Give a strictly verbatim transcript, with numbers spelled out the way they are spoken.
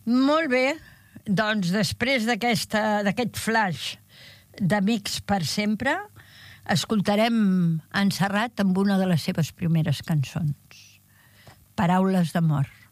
Molt bé, doncs després d'aquesta d'aquest flash d'Amics per sempre, escoltarem en Serrat amb una de les seves primeres cançons, Paraules d'amor.